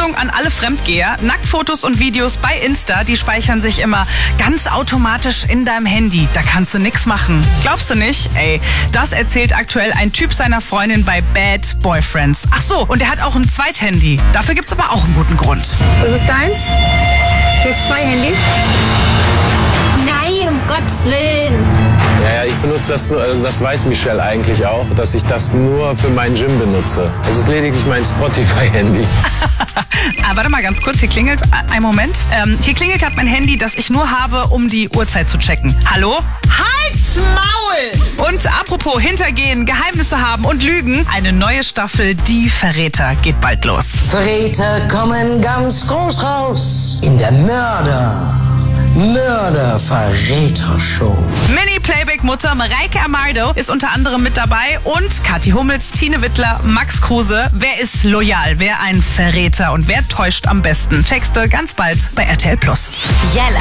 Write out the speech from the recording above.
Achtung an alle Fremdgeher. Nacktfotos und Videos bei Insta, die speichern sich immer ganz automatisch in deinem Handy. Da kannst du nix machen. Glaubst du nicht? Ey, das erzählt aktuell ein Typ seiner Freundin bei Bad Boyfriends. Ach so, und er hat auch ein Zweithandy. Dafür gibt's aber auch einen guten Grund. Das ist deins? Du hast 2 Handys? Nein, um Gottes Willen. Ja, ich benutze das nur, also das weiß Michelle eigentlich auch, dass ich das nur für meinen Gym benutze. Es ist lediglich mein Spotify-Handy. Warte mal ganz kurz, hier klingelt, ein Moment. Hier klingelt gerade mein Handy, das ich nur habe, um die Uhrzeit zu checken. Hallo? Halt's Maul! Und apropos Hintergehen, Geheimnisse haben und Lügen, eine neue Staffel Die Verräter geht bald los. Verräter kommen ganz groß raus in der Mörder-Verräter-Show. Mini-Playback-Mutter Mareike Amado ist unter anderem mit dabei und Kathi Hummels, Tine Wittler, Max Kruse. Wer ist loyal, wer ein Verräter und wer täuscht am besten? Checkst du ganz bald bei RTL+. Yalla.